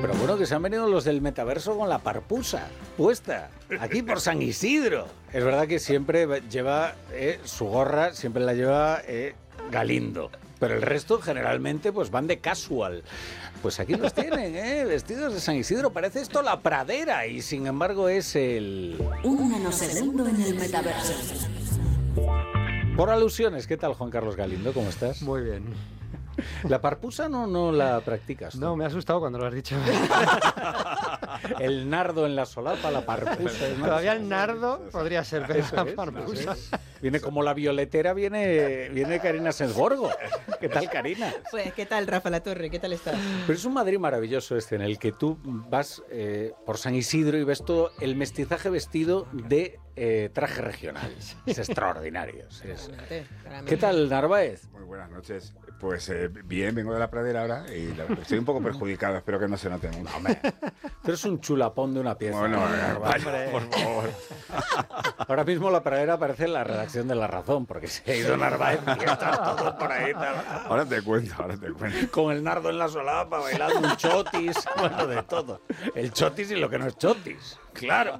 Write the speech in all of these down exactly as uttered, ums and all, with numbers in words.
Pero bueno, que se han venido los del metaverso con la parpusa puesta, aquí por San Isidro. Es verdad que siempre lleva eh, su gorra, siempre la lleva eh, Galindo. Pero el resto generalmente pues van de casual. Pues aquí los tienen, ¿eh? Vestidos de San Isidro. Parece esto la pradera y sin embargo es el... Un nanosegundo en el metaverso. Por alusiones, ¿qué tal, Juan Carlos Galindo? ¿Cómo estás? Muy bien. ¿La parpusa no, no la practicas tú? No, me ha asustado cuando lo has dicho. El nardo en la solapa, la parpusa. ¿No? Todavía el nardo podría ser, pero Eso la es, parpusa. eso es. Viene como la violetera, viene, viene Karina Sensborgo. ¿Qué tal, Karina? Pues, ¿qué tal, Rafa La Torre? ¿Qué tal estás? Pero es un Madrid maravilloso este, en el que tú vas eh, por San Isidro y ves todo el mestizaje vestido de eh, traje regional. Es extraordinario. Es... Claramente, claramente. ¿Qué tal, Narváez? Muy buenas noches. Pues eh, bien, vengo de la pradera ahora y la, estoy un poco perjudicado, espero que no se note mucho. Hombre, tú eres un chulapón de una pieza. Bueno, Narváez. vaya, por favor. Ahora mismo la pradera parece la redacción de La Razón, porque se ha ido Narváez y está todo por ahí. Tal. Ahora te cuento, ahora te cuento. Con el nardo en la solapa, bailando un chotis, bueno, de todo. El chotis y lo que no es chotis, claro.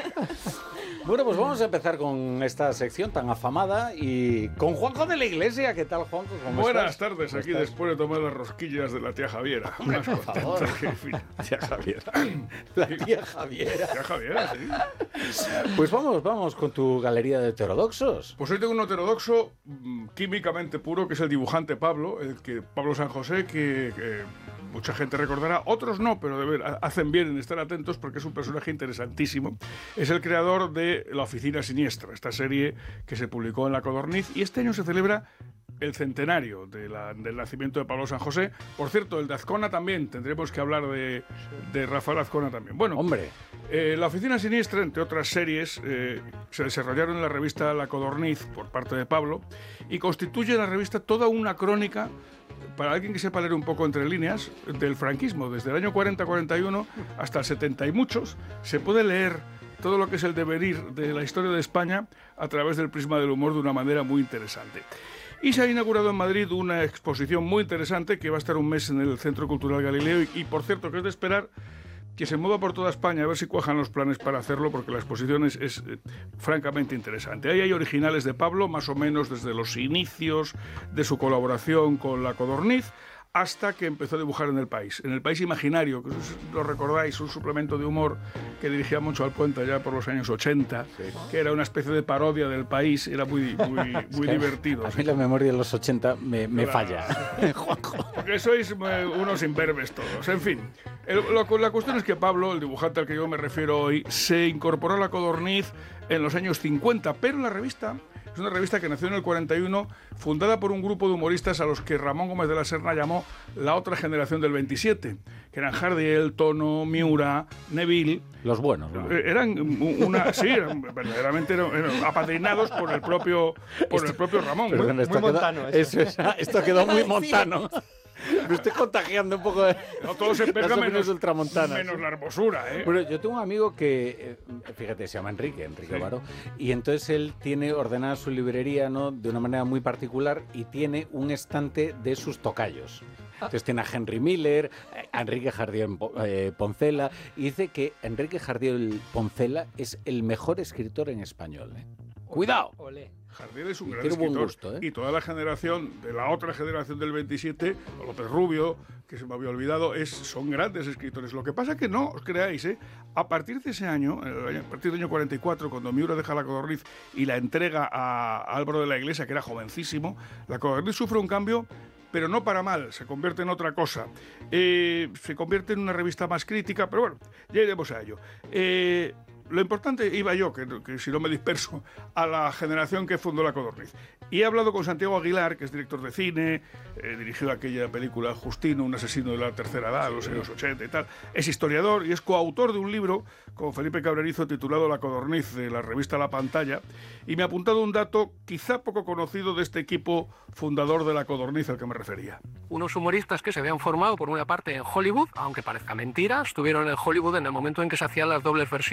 Bueno, pues vamos a empezar con esta sección tan afamada y con Juanjo de la Iglesia. ¿Qué tal, Juanjo? ¿Cómo Buenas estás? tardes, ¿Cómo aquí estás? después de tomar las rosquillas de la tía Javiera. Hombre, Más por contento favor. que, en fin. Tía Javiera. La tía Javiera. Tía Javiera, sí. Pues vamos, vamos con tu galería de heterodoxos. Pues hoy tengo un heterodoxo mm, químicamente puro, que es el dibujante Pablo, el que Pablo San José, que, que mucha gente recordará, otros no, pero de ver, hacen bien en estar atentos porque es un personaje interesantísimo. Es el creador de La Oficina Siniestra, esta serie que se publicó en La Codorniz, y este año se celebra el centenario de la, del nacimiento de Pablo San José. Por cierto, el de Azcona también, tendremos que hablar de, de Rafael Azcona también. Bueno, Hombre. Eh, La Oficina Siniestra, entre otras series, eh, se desarrollaron en la revista La Codorniz por parte de Pablo y constituye la revista toda una crónica, para alguien que sepa leer un poco entre líneas, del franquismo. Desde el año cuarenta cuarenta y uno hasta el setenta y muchos, se puede leer todo lo que es el devenir de la historia de España a través del prisma del humor de una manera muy interesante. Y se ha inaugurado en Madrid una exposición muy interesante que va a estar un mes en el Centro Cultural Galileo y, y por cierto, que es de esperar que se mueva por toda España a ver si cuajan los planes para hacerlo, porque la exposición es, es eh, francamente interesante. Ahí hay originales de Pablo, más o menos desde los inicios de su colaboración con La Codorniz, hasta que empezó a dibujar en El País. En El País Imaginario, que lo recordáis, un suplemento de humor que dirigía Moncho Alpuente ya por los años ochenta, sí, que era una especie de parodia del País, era muy, muy, muy divertido. A mí ¿sí? la memoria de los ochenta me, me La... falla, Juanjo. Porque sois eh, unos imberbes todos. En fin, el, lo, la cuestión es que Pablo, el dibujante al que yo me refiero hoy, se incorporó a La Codorniz en los años cincuenta, pero la revista... es una revista que nació en el cuarenta y uno, fundada por un grupo de humoristas a los que Ramón Gómez de la Serna llamó la otra generación del veintisiete, que eran Jardiel, Tono, Miura, Neville. Los buenos, ¿no? Eran una, sí, eran, verdaderamente eran, eran apadrinados por el propio, por esto, el propio Ramón. Perdón, muy, esto muy quedó, montano. Eso. Eso es, esto quedó muy montano. Me estoy contagiando un poco de no, todo se pega menos, ultramontanas. menos la hermosura, ¿eh? Bueno, yo tengo un amigo que, eh, fíjate, se llama Enrique, Enrique sí. Varo, y entonces él tiene ordenada su librería, ¿no?, de una manera muy particular y tiene un estante de sus tocayos. Entonces tiene a Henry Miller, a Enrique Jardiel eh, Poncela, y dice que Enrique Jardiel Poncela es el mejor escritor en español, ¿eh? ¡Cuidado! Olé. Jardiel es un y gran escritor gusto, ¿eh? Y toda la generación de la otra generación del veintisiete, López Rubio, que se me había olvidado, es, son grandes escritores. Lo que pasa es que no os creáis, ¿eh? A partir de ese año, a partir del año cuarenta y cuatro, cuando Miura deja La Codorniz y la entrega a Álvaro de la Iglesia, que era jovencísimo, La Codorniz sufre un cambio, pero no para mal, se convierte en otra cosa. Eh, se convierte en una revista más crítica, pero bueno, ya iremos a ello. Eh... Lo importante, iba yo, que, que si no me disperso, a la generación que fundó La Codorniz. Y he hablado con Santiago Aguilar, que es director de cine, eh, dirigió aquella película Justino, un asesino de la tercera edad, los años ochenta y tal. Es historiador y es coautor de un libro con Felipe Cabrerizo titulado La Codorniz, de la revista La Pantalla. Y me ha apuntado un dato quizá poco conocido de este equipo fundador de La Codorniz al que me refería. Unos humoristas que se habían formado por una parte en Hollywood, aunque parezca mentira, estuvieron en Hollywood en el momento en que se hacían las dobles versiones para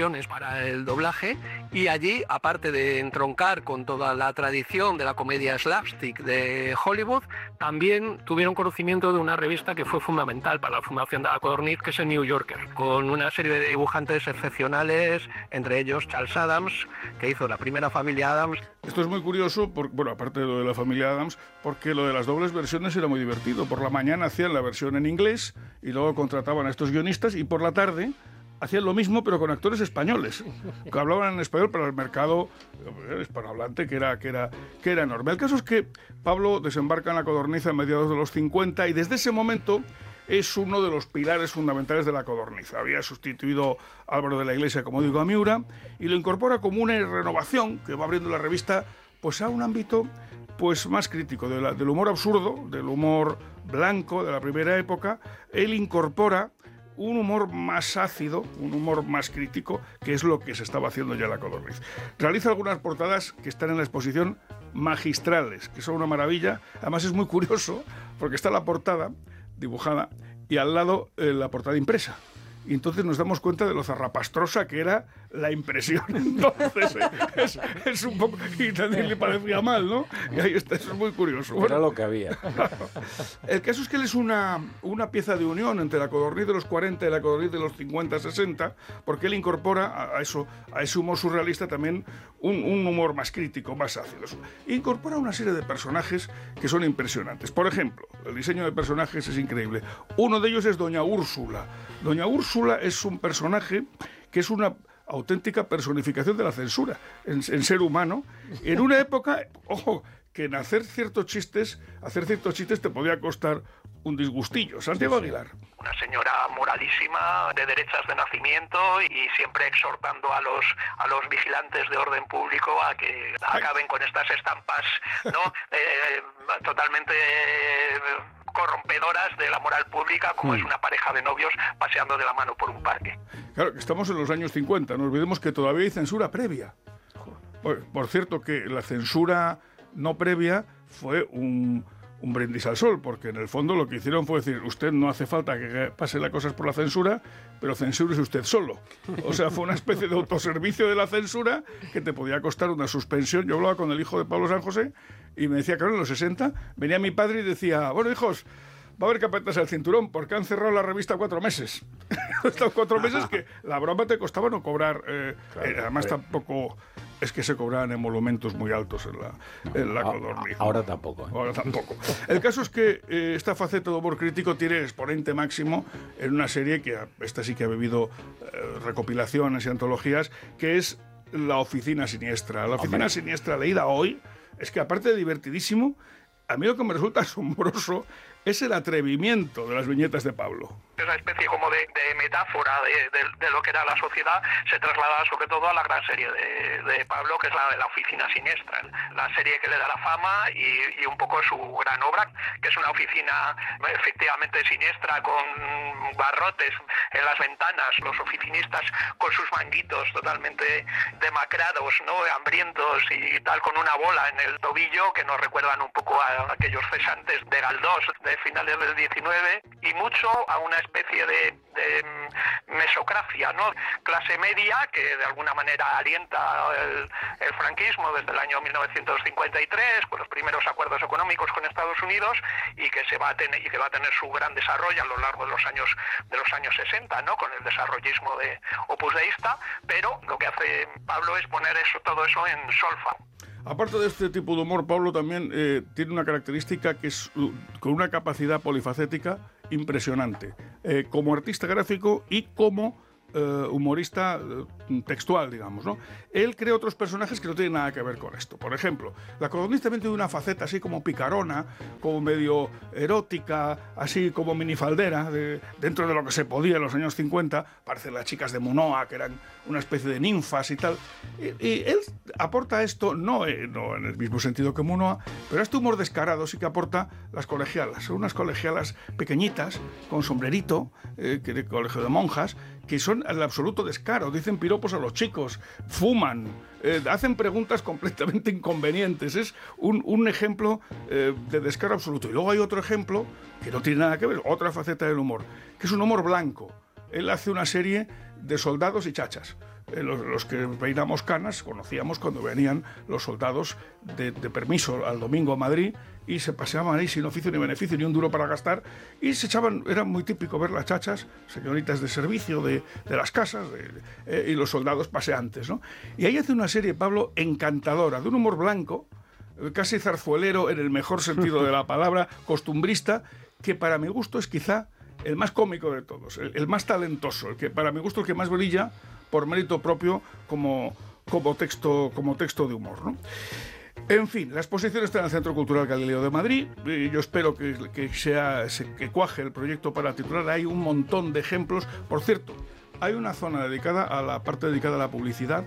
para el doblaje, y allí, aparte de entroncar con toda la tradición de la comedia slapstick de Hollywood, también tuvieron conocimiento de una revista que fue fundamental para la fundación de la Codorniz, que es el New Yorker, con una serie de dibujantes excepcionales, entre ellos Charles Addams, que hizo la primera familia Addams. Esto es muy curioso, por, bueno, aparte de lo de la familia Addams, porque lo de las dobles versiones era muy divertido. Por la mañana hacían la versión en inglés y luego contrataban a estos guionistas, y por la tarde hacían lo mismo pero con actores españoles, que hablaban en español para el mercado hispanohablante, que era, que, era, que era enorme. El caso es que Pablo desembarca en la Codorniz a mediados de los cincuenta y desde ese momento es uno de los pilares fundamentales de la Codorniz. Había sustituido a Álvaro de la Iglesia, como digo, a Miura, y lo incorpora como una renovación que va abriendo la revista pues a un ámbito pues más crítico, de la, del humor absurdo, del humor blanco de la primera época. Él incorpora un humor más ácido, un humor más crítico, que es lo que se estaba haciendo ya en la Codorniz. Realiza algunas portadas que están en la exposición magistrales, que son una maravilla. Además es muy curioso, porque está la portada dibujada y al lado eh, la portada impresa. Y entonces nos damos cuenta de lo zarrapastrosa que era la impresión. Entonces, eh, es, es un poco... Y también le parecía mal, ¿no? Y ahí está, eso es muy curioso. Bueno, era lo que había. El caso es que él es una, una pieza de unión entre la Codorniz de los cuarenta y la Codorniz de los cincuenta sesenta, porque él incorpora a, a, eso, a ese humor surrealista también un, un humor más crítico, más ácido. Incorpora una serie de personajes que son impresionantes. Por ejemplo, el diseño de personajes es increíble. Uno de ellos es Doña Úrsula. Doña Úrsula es un personaje que es una auténtica personificación de la censura en, en ser humano, en una época, ojo, que en hacer ciertos chistes, hacer ciertos chistes te podía costar un disgustillo. Santiago Aguilar. Una señora moralísima, de derechas de nacimiento, y siempre exhortando a los a los vigilantes de orden público a que acaben con estas estampas, ¿no? eh, totalmente eh, corrompedoras de la moral pública, como mm. es una pareja de novios paseando de la mano por un parque. Claro, que estamos en los años cincuenta, no olvidemos que todavía hay censura previa. Por, por cierto, que la censura no previa fue un, un brindis al sol, porque en el fondo lo que hicieron fue decir, usted no hace falta que pase las cosas por la censura, pero censúrese usted solo. O sea, fue una especie de autoservicio de la censura que te podía costar una suspensión. Yo hablaba con el hijo de Pablo San José y me decía, claro, en los sesenta venía mi padre y decía, bueno, hijos, va a haber que apretarse el cinturón porque han cerrado la revista cuatro meses. Estos cuatro meses que la broma te costaba no cobrar. Eh, claro, eh, además claro. Tampoco es que se cobraban emolumentos muy altos en la, en la Codorniz. Ahora tampoco. ¿eh? Ahora tampoco. El caso es que eh, esta faceta de humor crítico tiene exponente máximo en una serie que esta sí que ha vivido eh, recopilaciones y antologías, que es La Oficina Siniestra. La Oficina Hombre. Siniestra, leída hoy, es que aparte de divertidísimo, a mí lo que me resulta asombroso es el atrevimiento de las viñetas de Pablo. Esa especie como de, de metáfora de, de, de lo que era la sociedad se traslada sobre todo a la gran serie de, de Pablo, que es la de La Oficina Siniestra, la serie que le da la fama y, y un poco su gran obra, que es una oficina efectivamente siniestra con barrotes en las ventanas, los oficinistas con sus manguitos totalmente demacrados, ¿no? Hambrientos y tal, con una bola en el tobillo que nos recuerdan un poco a aquellos cesantes de Galdós de finales del diecinueve, y mucho a una especie de, de mesocracia, ¿no? Clase media que de alguna manera alienta el, el franquismo desde el año mil novecientos cincuenta y tres, con los primeros acuerdos económicos con Estados Unidos, y que se va a tener y que va a tener su gran desarrollo a lo largo de los años de los años sesenta, ¿no? Con el desarrollismo de Opus Deista, pero lo que hace Pablo es poner eso todo eso en solfa. Aparte de este tipo de humor, Pablo también eh, tiene una característica que es uh, con una capacidad polifacética impresionante, eh, como artista gráfico y como eh, humorista eh, textual, digamos, ¿no? Él crea otros personajes que no tienen nada que ver con esto. Por ejemplo, la Codorniz también tiene una faceta así como picarona, como medio erótica, así como minifaldera, de, dentro de lo que se podía en los años cincuenta. Parecen las chicas de Munoa, que eran una especie de ninfas y tal. Y, y él aporta esto, no, eh, no en el mismo sentido que Munoa, pero este humor descarado sí que aporta las colegialas. Son unas colegialas pequeñitas, con sombrerito, eh, que de colegio de monjas, que son el absoluto descaro. Dicen piropos a los chicos, fuman, eh, hacen preguntas completamente inconvenientes. Es un, un ejemplo eh, de descaro absoluto. Y luego hay otro ejemplo que no tiene nada que ver, otra faceta del humor, que es un humor blanco. Él hace una serie de soldados y chachas. eh, los, los que peinamos canas conocíamos cuando venían los soldados de, de permiso al domingo a Madrid y se paseaban ahí sin oficio ni beneficio, ni un duro para gastar, y se echaban, era muy típico ver las chachas, señoritas de servicio de, de las casas, de, eh, y los soldados paseantes, ¿no? Y ahí hace una serie, Pablo, encantadora, de un humor blanco, eh, casi zarzuelero en el mejor sentido de la palabra, costumbrista, que para mi gusto es quizá el más cómico de todos, el, el más talentoso, el que para mi gusto el que más brilla por mérito propio como, como, texto, como texto de humor, ¿no? En fin, la exposición está en el Centro Cultural Galileo de Madrid y yo espero que, que, sea, que cuaje el proyecto para titular. Hay un montón de ejemplos. Por cierto, hay una zona dedicada a la parte dedicada a la publicidad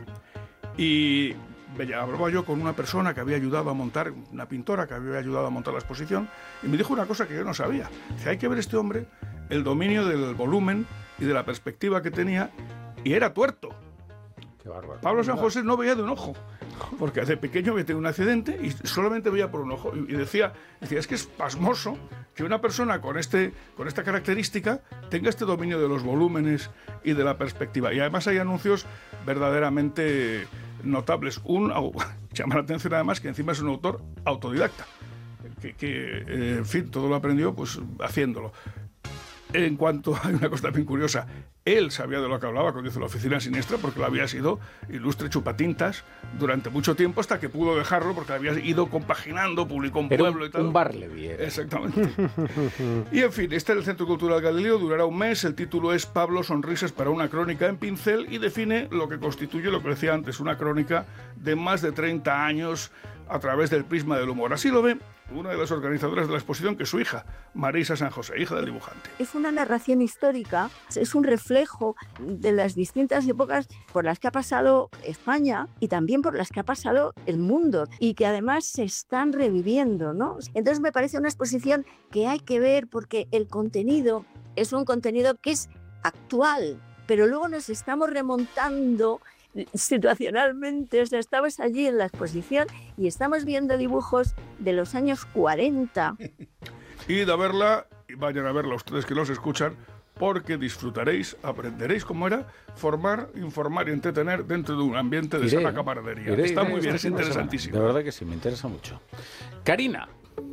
y hablaba yo con una persona que había ayudado a montar, una pintora que había ayudado a montar la exposición, y me dijo una cosa que yo no sabía. Dice, hay que ver este hombre, el dominio del volumen y de la perspectiva que tenía, y era tuerto. Qué bárbaro. Pablo San José no veía de un ojo, porque de pequeño había tenido un accidente y solamente veía por un ojo. Y decía, decía, es que es pasmoso que una persona con, este, con esta característica tenga este dominio de los volúmenes y de la perspectiva. Y además hay anuncios verdaderamente notables. Un, llama la atención además que encima es un autor autodidacta, que, que eh, en fin, todo lo aprendió pues haciéndolo. En cuanto, hay una cosa también curiosa, él sabía de lo que hablaba cuando hizo La Oficina Siniestra, porque lo había sido ilustre chupatintas durante mucho tiempo, hasta que pudo dejarlo, porque había ido compaginando, publicó un Pero pueblo un, y tal. un Barleby era. Exactamente. Y en fin, está en el Centro Cultural Galileo, durará un mes, el título es Pablo, sonrisas para una crónica en pincel, y define lo que constituye, lo que decía antes, una crónica de más de treinta años a través del prisma del humor. Así lo ve una de las organizadoras de la exposición, que es su hija, Marisa San José, hija del dibujante. Es una narración histórica, es un reflejo de las distintas épocas por las que ha pasado España y también por las que ha pasado el mundo, y que además se están reviviendo, ¿no? Entonces me parece una exposición que hay que ver, porque el contenido es un contenido que es actual, pero luego nos estamos remontando situacionalmente. O sea, estabas allí en la exposición y estamos viendo dibujos de los años cuarenta. Id a verla y vayan a verla ustedes que los escuchan, porque disfrutaréis, aprenderéis cómo era formar, informar y entretener dentro de un ambiente de Iré, sana camaradería. iré, Está iré, muy bien, esta es semana. interesantísimo. De verdad que sí, me interesa mucho. Karina.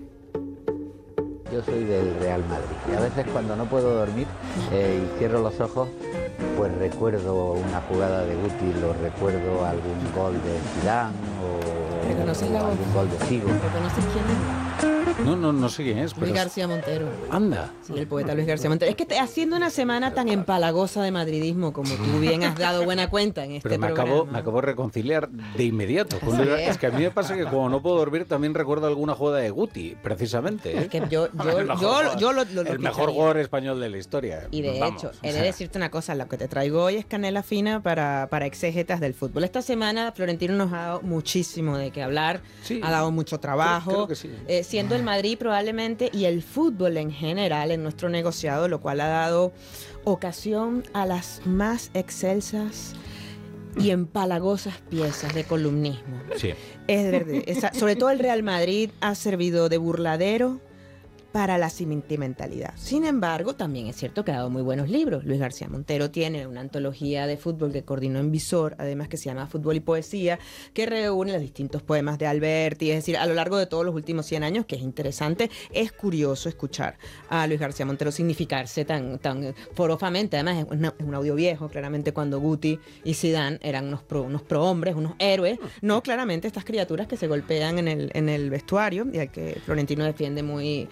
Yo soy del Real Madrid y a veces cuando no puedo dormir eh, y cierro los ojos, pues recuerdo una jugada de Guti, lo recuerdo algún gol de Zidane o, ¿Reconoces la o voz? algún gol de Figo. ¿Reconoces quién es? No, no, no sé quién es. Luis Pero... García Montero. Anda. Sí, el poeta Luis García Montero. Es que te, haciendo una semana tan empalagosa de madridismo, como tú bien has dado buena cuenta en este Pero me programa. acabo, me acabo de reconciliar de inmediato. Con Así Luis- es. es que a mí me pasa que como no puedo dormir también recuerdo alguna jugada de Guti, precisamente. ¿eh? Es que yo, yo, El mejor yo, jugador- yo lo, lo- lo el mejor ficharía. jugador español de la historia. Y de Vamos, hecho, o he de sea, decirte una cosa, lo que te traigo hoy es canela fina para, para exégetas del fútbol. Esta semana Florentino nos ha dado muchísimo de qué hablar, Sí, ha dado mucho trabajo, creo que sí. eh, siendo el Madrid probablemente y el fútbol en general en nuestro negociado, lo cual ha dado ocasión a las más excelsas y empalagosas piezas de columnismo. Sí. Es verdad, esa- sobre todo el Real Madrid ha servido de burladero para la sentimentalidad. Sin embargo, también es cierto que ha dado muy buenos libros. Luis García Montero tiene una antología de fútbol que coordinó en Visor, además que se llama Fútbol y Poesía, que reúne los distintos poemas de Alberti, es decir, a lo largo de todos los últimos cien años, que es interesante. Es curioso escuchar a Luis García Montero significarse tan, tan forofamente. Además, es una- es un audio viejo, claramente, cuando Guti y Zidane eran unos, pro, unos prohombres, unos héroes, no claramente estas criaturas que se golpean en el, en el vestuario, y al que Florentino defiende muy...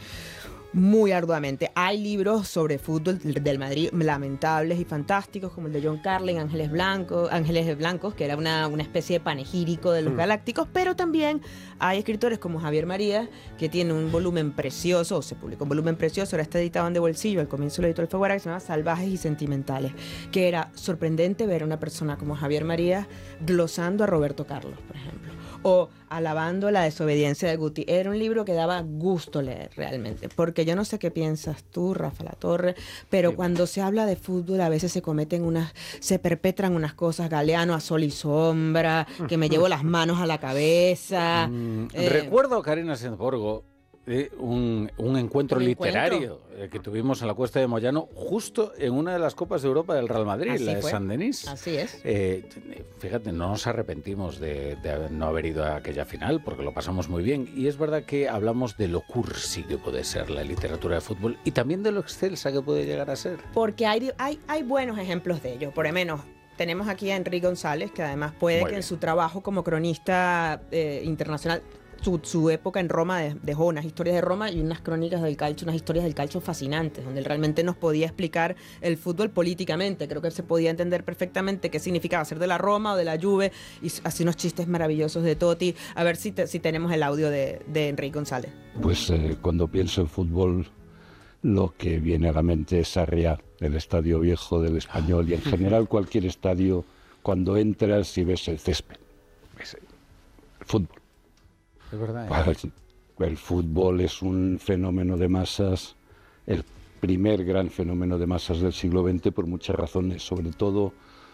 muy arduamente. Hay libros sobre fútbol del Madrid lamentables y fantásticos, como el de John Carlin, Ángeles Blancos, Ángeles Blancos, que era una, una especie de panegírico de los Mm. galácticos, pero también hay escritores como Javier Marías, que tiene un volumen precioso, o se publicó un volumen precioso, ahora está editado en De Bolsillo, al comienzo lo editó Alfaguara, que se llama Salvajes y Sentimentales, que era sorprendente ver a una persona como Javier Marías glosando a Roberto Carlos, por ejemplo, o alabando la desobediencia de Guti. Era un libro que daba gusto leer realmente, porque yo no sé qué piensas tú, Rafa Latorre, pero Sí. cuando se habla de fútbol a veces se cometen unas, se perpetran unas cosas, Galeano a sol y sombra, que me llevo las manos a la cabeza. Mm, eh, Recuerdo a Karina Senzborgo eh, un, un encuentro Un literario eh, que tuvimos en la Cuesta de Moyano, justo en una de las Copas de Europa del Real Madrid, Así la de fue. Saint-Denis. Así es. Eh, fíjate, no nos arrepentimos de, de haber- no haber ido a aquella final, porque lo pasamos muy bien. Y es verdad que hablamos de lo cursi que puede ser la literatura de fútbol y también de lo excelsa que puede llegar a ser. Porque hay, hay, hay buenos ejemplos de ello. Por lo menos tenemos aquí a Enrique González, que además puede Muy que bien. en su trabajo como cronista eh, internacional, su, su época en Roma de- dejó unas historias de Roma y unas crónicas del calcio, unas historias del calcio fascinantes, donde él realmente nos podía explicar el fútbol políticamente. Creo que él se podía entender perfectamente qué significaba ser de la Roma o de la Juve, y así unos chistes maravillosos de Totti. A ver si, te- si tenemos el audio de, de Enrique González. Pues eh, cuando pienso en fútbol, lo que viene a la mente es Sarriá, el Estadio Viejo del Español, y en general cualquier estadio, cuando entras y ves el césped. Es el fútbol. Es verdad. Para ¿eh? el, el fútbol es un fenómeno de masas, el primer gran fenómeno de masas del siglo veinte por muchas razones, sobre todo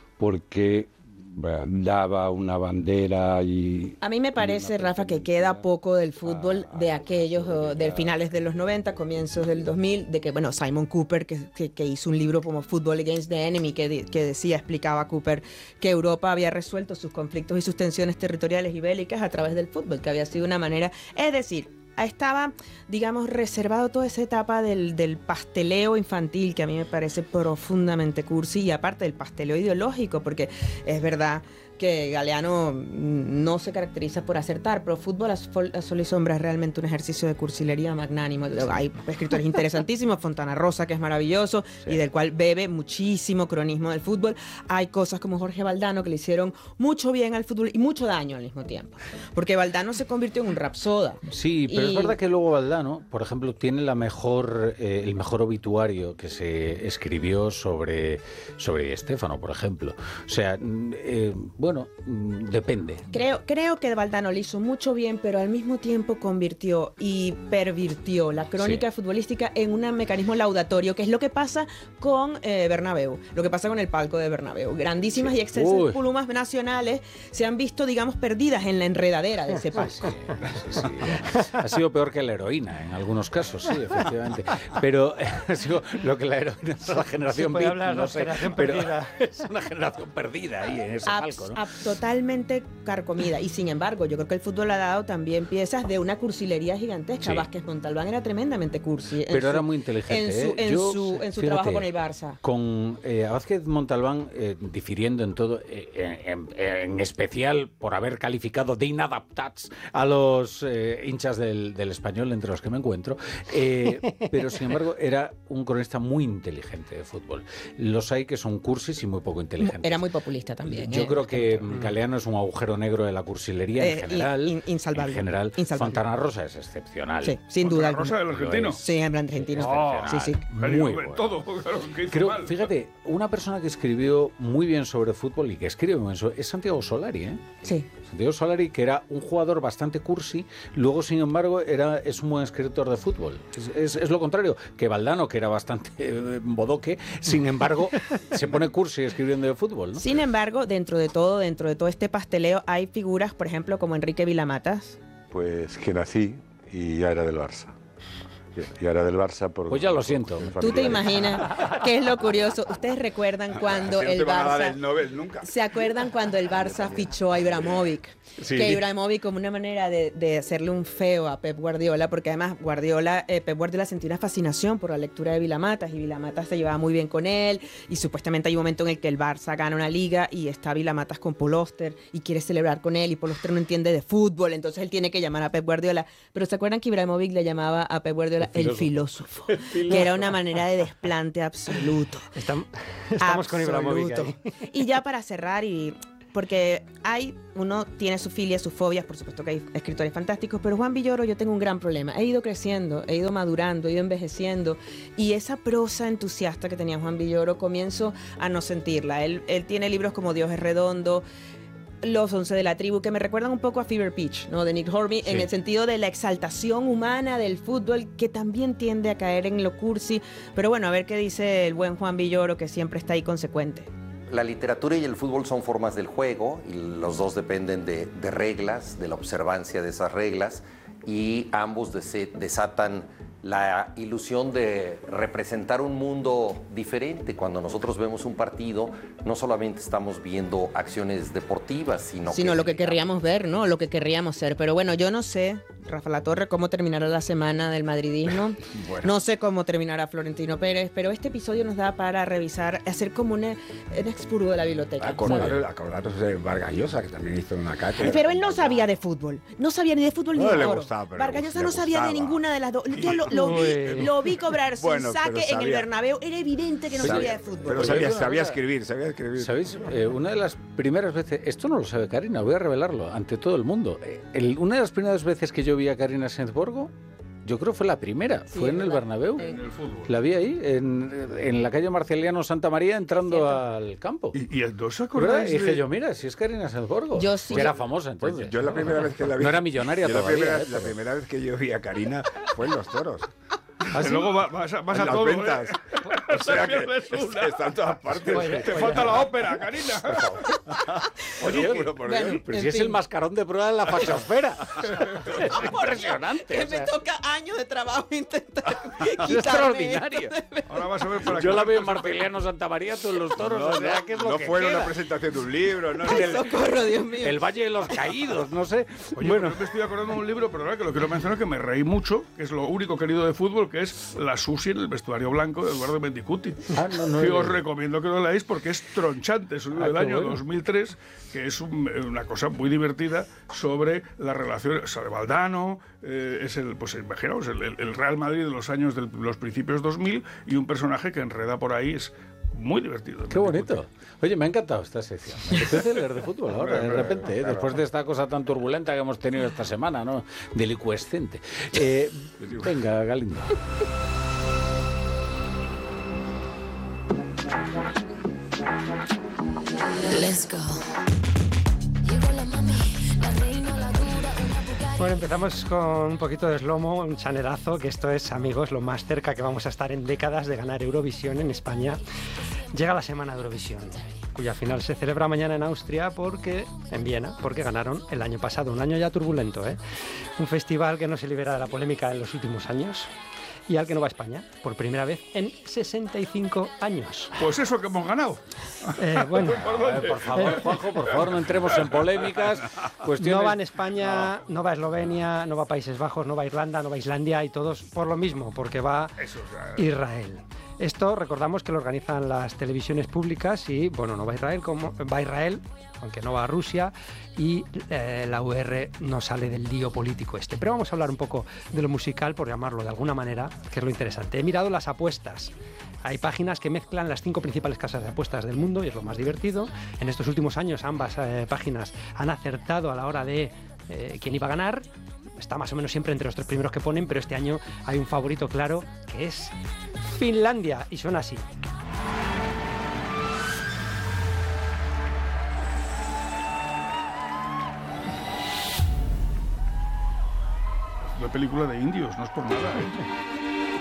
porque eh, daba una bandera y... A mí me parece, Rafa, que queda poco del fútbol de aquellos, o de finales de los noventa, comienzos del dos mil, de que, bueno, Simon Cooper, que, que, que hizo un libro como Football Against the Enemy, que, de- que decía, explicaba Cooper, que Europa había resuelto sus conflictos y sus tensiones territoriales y bélicas a través del fútbol, que había sido una manera, es decir, estaba, digamos, reservado toda esa etapa del, del pasteleo infantil, que a mí me parece profundamente cursi, y aparte del pasteleo ideológico, porque es verdad que Galeano no se caracteriza por acertar, pero Fútbol a Sol, a Sol y Sombra es realmente un ejercicio de cursilería magnánimo. Hay escritores interesantísimos, Fontana Rosa, que es maravilloso, sí, y del cual bebe muchísimo cronismo del fútbol. Hay cosas como Jorge Valdano que le hicieron mucho bien al fútbol y mucho daño al mismo tiempo, porque Valdano se convirtió en un rapsoda. Sí, pero y... es verdad que luego Valdano, por ejemplo, tiene la mejor, eh, el mejor obituario que se escribió sobre, sobre Di Stéfano, por ejemplo. O sea, eh, bueno, depende. Creo, creo que Valdano le hizo mucho bien, pero al mismo tiempo convirtió y pervirtió la crónica Sí. futbolística en un mecanismo laudatorio, que es lo que pasa con eh, Bernabéu, lo que pasa con el palco de Bernabéu. Grandísimas Sí. y extensas Uy. plumas nacionales se han visto, digamos, perdidas en la enredadera de ese palco. Sí, sí, sí. Ha sido peor que la heroína en algunos casos, sí, efectivamente. Pero eh, ha sido lo que la heroína es la generación Se puede beat, hablar no de sé, generación pero perdida. es una generación perdida ahí en ese Abs- palco, ¿no? ab- totalmente carcomida. Y sin embargo, yo creo que el fútbol ha dado también piezas de una cursilería gigantesca. Sí. Vázquez Montalbán era tremendamente cursi. en Pero su- era muy inteligente. En su, ¿eh? en Yo, su, en su fíjate, trabajo con el Barça. Con eh, a Vázquez Montalbán, eh, difiriendo en todo, eh, en, en especial por haber calificado de inadaptats a los eh, hinchas del, del Español, entre los que me encuentro, eh, pero sin embargo era un cronista muy inteligente de fútbol. Los hay que son cursis y muy poco inteligentes. Era muy populista también. Yo ¿eh? creo que Galeano es un agujero negro de la cursilería Eh, en general. in- insalvable. En general, Insalvable. Fontana Rosa es excepcional. Sí, sin duda Fontana Rosa, alguna. el argentino. Sí, el argentino. Oh, sí, sí. Muy Muy bueno. todo, claro, que hizo Creo, mal. fíjate, una persona que escribió muy bien sobre fútbol y que escribe muy bien sobre, es Santiago Solari, ¿eh? Sí. Santiago Solari, que era un jugador bastante cursi, luego, sin embargo, era, es un buen escritor de fútbol. Es, es- es lo contrario, que Valdano, que era bastante eh, bodoque, sin embargo, se pone cursi escribiendo de fútbol, ¿no? Sin embargo, dentro de todo, dentro de todo este pasteleo, hay figuras, por ejemplo, como Enrique Vilamatas. Pues que nací y ya era del Barça. Ya era del Barça por... Pues ya lo siento. por ¿Tú te familiares. imaginas qué es lo curioso? ¿Ustedes recuerdan cuando Así no el te van a dar Barça... el Nobel nunca. ¿Se acuerdan cuando el Barça fichó a Ibrahimovic? Sí. Que Ibrahimovic como una manera de, de hacerle un feo a Pep Guardiola, porque además Guardiola, eh, Pep Guardiola sentía una fascinación por la lectura de Vilamatas, y Vilamatas se llevaba muy bien con él, y supuestamente hay un momento en el que el Barça gana una liga y está Vilamatas con Paul Auster y quiere celebrar con él, y Paul Auster no entiende de fútbol, entonces él tiene que llamar a Pep Guardiola. Pero ¿se acuerdan que Ibrahimovic le llamaba a Pep Guardiola el filósofo? El filósofo, que era una manera de desplante absoluto. Estam- estamos con Ibrahimovic Absoluto. ahí. Y ya para cerrar, y porque hay, uno tiene sus filias, sus fobias, por supuesto que hay escritores fantásticos, pero Juan Villoro, yo tengo un gran problema. He ido creciendo, he ido madurando, he ido envejeciendo, y esa prosa entusiasta que tenía Juan Villoro comienzo a no sentirla. Él, él tiene libros como Dios es redondo, Los once de la tribu, que me recuerdan un poco a Fever Pitch, ¿no? De Nick Hornby, Sí. en el sentido de la exaltación humana del fútbol, que también tiende a caer en lo cursi. Pero bueno, a ver qué dice el buen Juan Villoro, que siempre está ahí consecuente. La literatura y el fútbol son formas del juego y los dos dependen de, de reglas, de la observancia de esas reglas. y ambos dese- desatan la ilusión de representar un mundo diferente. Cuando nosotros vemos un partido, no solamente estamos viendo acciones deportivas, sino, Sino que, lo que querríamos ver, ¿no? Lo que querríamos ser. Pero bueno, yo no sé, Rafa Latorre, cómo terminará la semana del madridismo. Bueno. No sé cómo terminará Florentino Pérez, pero este episodio nos da para revisar, hacer como un, un expurgo de la biblioteca. Acordaros, acordaros de Vargas Llosa, que también hizo una cátedra. Pero él no sabía de fútbol. No sabía ni de fútbol ni No de le toro. gustaba, pero Vargas le Llosa no sabía de gustaba. ninguna de las dos. Yo lo, lo vi, lo vi cobrarse Bueno, un saque pero en el sabía. Bernabéu. Era evidente que no sabía de fútbol. Pero sabía, sabía escribir, sabía escribir. ¿Sabéis? Eh, una de las primeras veces, esto no lo sabe Karina, voy a revelarlo ante todo el mundo. Eh, el- una de las primeras veces que yo vi a Karina Sainsborgo, yo creo que fue la primera, Sí, fue en el la- Bernabéu. En el fútbol. La vi ahí, en, en la calle Marceliano Santa María, entrando Cierto. al campo. Y, y entonces ¿Verdad? acordáis Y dije de- yo, mira, si es Karina Sainsborgo. Yo sí, que era yo- famosa Pues entonces. yo la primera vez que la vi. No era millonaria yo la todavía. primera, eh, la pero- primera vez que yo vi a Karina fue en los toros. ¿Ah, que sí? luego va- vas a, vas en a las todo. ventas. ¿eh? O sea que pierdes una. está, está en todas partes. Te falta la ópera, Karina. Oye, pero por Bueno, Dios. pero en si es fin. el mascarón de prueba de la fachosfera. Es impresionante. Que o sea, me toca años de trabajo intentar es quitarme extraordinario. Ahora vas a ver para Yo qué- la veo en Marceliano Santa María, tú en los toros. No, o sea, no, ¿qué es lo no que fue en queda? una presentación de un libro, no, Ay, el- socorro, Dios mío. El Valle de los Caídos, no sé. Oye, bueno, bueno, me estoy acordando de un libro, pero ahora que lo quiero mencionar, que me reí mucho, que es lo único querido de fútbol, que es La Susi en el vestuario blanco de Eduardo Mendicuti. Ah, no, no que he os leído. recomiendo que lo leáis porque es tronchante. Es un libro Ah, del qué año bueno. dos mil tres, que es un- una cosa muy divertida sobre la relación, sobre Valdano, eh, es el, pues imaginaos, el, el- el Real Madrid de los años de los principios dos mil y un personaje que enreda por ahí, es muy divertido. qué bonito. Oye, me ha encantado esta sección. Me apetece leer de fútbol ahora, de repente, ¿eh? Después de esta cosa tan turbulenta que hemos tenido esta semana, ¿no? Delicuescente. Eh, venga, Galindo. Let's go. Bueno, empezamos con un poquito de slomo, un chanerazo, que esto es, amigos, lo más cerca que vamos a estar en décadas de ganar Eurovisión en España. Llega la semana de Eurovisión, cuya final se celebra mañana en Austria, porque en Viena, porque ganaron el año pasado, un año ya turbulento, ¿eh? Un festival que no se libera de la polémica en los últimos años y al que no va a España por primera vez en sesenta y cinco años. Pues eso que hemos ganado. Eh, bueno, A ver, por favor, Juanjo, por favor, no entremos en polémicas. Cuestiones... no va en España, no va a Eslovenia, no va a Países Bajos, no va a Irlanda, no va a Islandia y todos por lo mismo, porque va Eso, o sea, Israel. Esto recordamos que lo organizan las televisiones públicas y, bueno, no va a Israel, como va a Israel, aunque no va a Rusia, y eh, la U R no sale del lío político este. Pero vamos a hablar un poco de lo musical, por llamarlo de alguna manera, que es lo interesante. He mirado las apuestas. Hay páginas que mezclan las cinco principales casas de apuestas del mundo y es lo más divertido. En estos últimos años ambas eh, páginas han acertado a la hora de eh, quién iba a ganar. Está más o menos siempre entre los tres primeros que ponen, pero este año hay un favorito claro que es Finlandia y suena así. una película de indios, no es por nada. ¿eh?